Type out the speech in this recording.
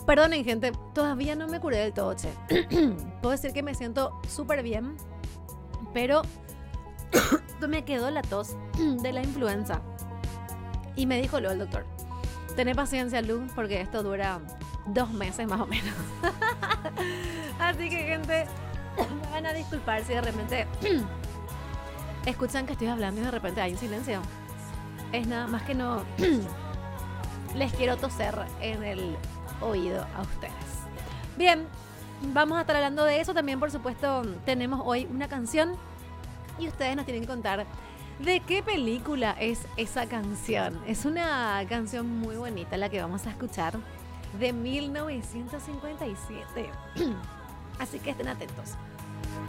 Perdonen, gente, todavía no me curé del todo, che. Puedo decir que me siento súper bien, pero me quedó la tos de la influenza. Y me dijo luego el doctor, tené paciencia, Lu, porque esto dura 2 meses más o menos. Así que, gente, me van a disculpar si de repente escuchan que estoy hablando y de repente hay un silencio. Es nada más que no les quiero toser en el oído a ustedes. Bien, vamos a estar hablando de eso. También, por supuesto, tenemos hoy una canción y ustedes nos tienen que contar de qué película es esa canción. Es una canción muy bonita la que vamos a escuchar, de 1957. Así que estén atentos.